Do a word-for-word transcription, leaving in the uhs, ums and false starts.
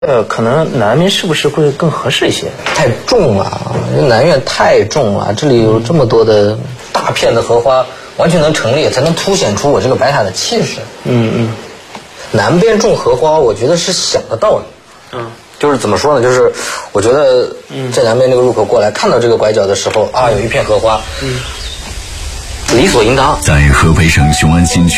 呃，可能南边是不是会更合适一些？ 太重了，南院太重了，这里有这么多的大片的荷花，完全能成立，才能凸显出我这个白塔的气势。 嗯嗯。 南边种荷花，我觉得是想得到的。嗯。就是怎么说呢？就是我觉得在南边这个入口过来，看到这个拐角的时候啊，有一片荷花，嗯，理所应当。 在河北省雄安新区。